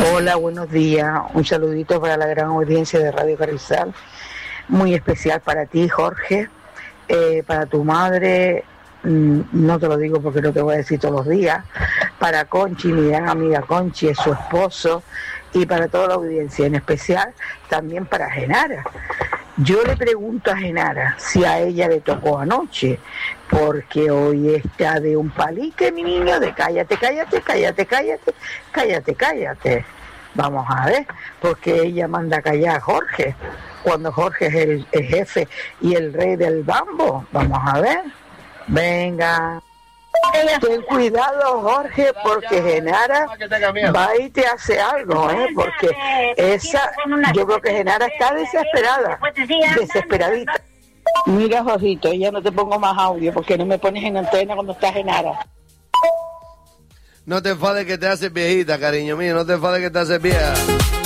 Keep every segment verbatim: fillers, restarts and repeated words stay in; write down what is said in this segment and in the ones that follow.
Hola, buenos días. Un saludito para la gran audiencia de Radio Carrizal. Muy especial para ti, Jorge. Eh, para tu madre, mmm, no te lo digo porque no te voy a decir todos los días. Para Conchi, mi gran amiga Conchi, es su esposo. Y para toda la audiencia, en especial también para Genara. Yo le pregunto a Genara si a ella le tocó anoche, porque hoy está de un palique, mi niño, de cállate, cállate, cállate, cállate, cállate, cállate. Vamos a ver, porque ella manda callar a Jorge, cuando Jorge es el, el jefe y el rey del bambo. Vamos a ver. Venga. Ten cuidado, Jorge, porque Genara va y te hace algo, ¿eh? Porque esa, yo creo que Genara está desesperada, desesperadita. Mira, Jorgito, ya no te pongo más audio porque no me pones en antena cuando está Genara. No te enfades que te haces viejita, cariño mío, no te enfades que te haces vieja.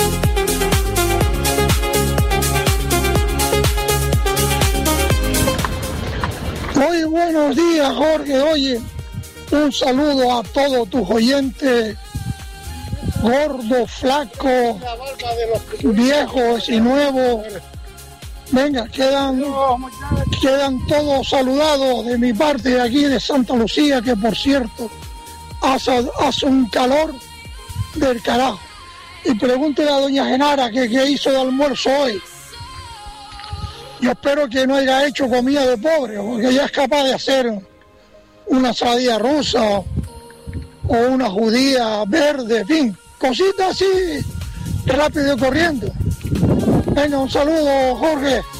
Muy buenos días, Jorge. Oye, un saludo a todos tus oyentes, gordos, flacos, viejos y nuevos. Venga, quedan, quedan todos saludados de mi parte de aquí de Santa Lucía, que por cierto hace, hace un calor del carajo. Y pregúntele a doña Genara que qué hizo de almuerzo hoy. Yo espero que no haya hecho comida de pobre, porque ella es capaz de hacer una ensaladilla rusa o una judía verde, en fin, cositas así, rápido y corriendo. Venga, un saludo, Jorge.